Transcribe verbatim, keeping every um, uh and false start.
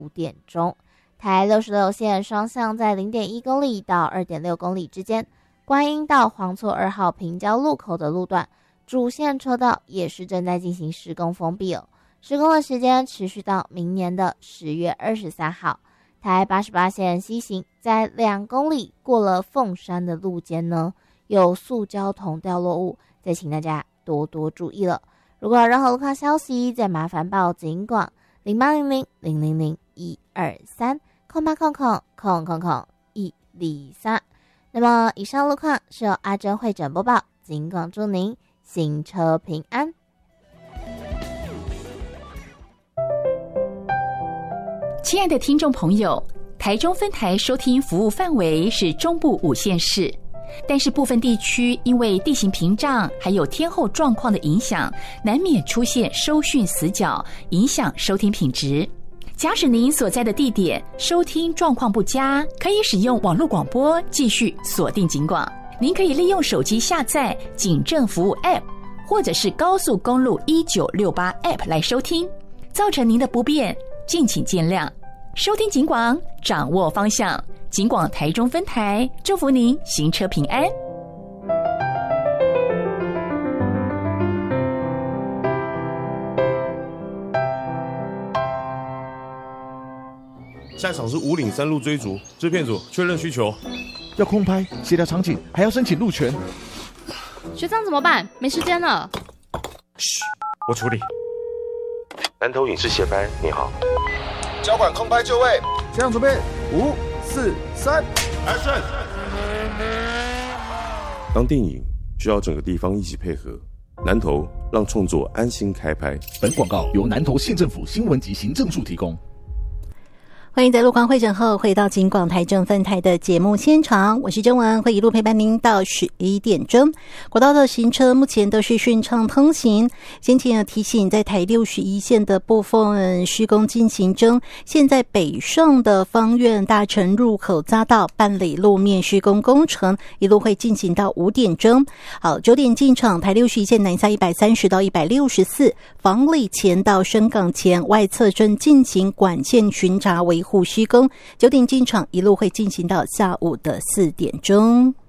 五点钟。台六十六线双向在 零点一公里到 二点六公里之间，观音到黄厝二号平交路口的路段主线车道也是正在进行施工封闭哦。施工的时间持续到明年的十月二十三号。台八十八线西行在两公里过了凤山的路肩呢，有塑胶桶掉落物，再请大家多多注意了。如果有任何路况消息，再麻烦报警广零八零零零零零一二三空八空空空空空一零三。那么以上路况是由阿珍会诊播报，警广祝您行车平安。 亲爱的听众朋友，台中分台收听服务范围是中部五县市，但是部分地区因为地形屏障还有天候状况的影响，难免出现收讯死角，影响收听品质。假使您所在的地点收听状况不佳，可以使用网络广播继续锁定警广。您可以利用手机下载警政服务 App 或者是高速公路一九六八 App 来收听，造成您的不便敬请见谅。收听警广，掌握方向，警广台中分台祝福您行车平安。 下一场是五岭山路追逐，制片组确认需求， 要空拍、协调场景，还要申请路权。 学长怎么办？没时间了。 嘘，我处理。 南投影视协拍，你好。 交管空拍就位， 学长准备，五、四、三 ，Action！ 当电影需要整个地方一起配合，南投让创作安心开拍。 本广告由南投县政府新闻及行政处提供。 欢迎在路况会诊后回到警广台中分台的节目现场，我是钟文，会一路陪伴您到十一点钟。国道的行车目前都是顺畅通行。先前有提醒，在台六十一线的部分施工进行中，现在北上的芳苑大城入口匝道办理路面施工工程，一路会进行到五点钟。好，九点进场，台六十一线南下一百三十到一百六十四，房里前到深港前外侧正进行管线巡查维护施工，九点进场，一路会进行到下午的四点钟。